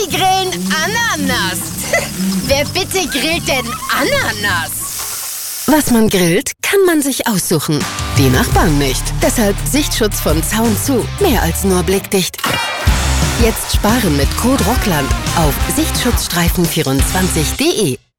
Sie grillen Ananas. Wer bitte grillt denn Ananas? Was man grillt, kann man sich aussuchen. Die Nachbarn nicht. Deshalb Sichtschutz von Zaun zu. Mehr als nur blickdicht. Jetzt sparen mit Code Rockland auf sichtschutzstreifen24.de.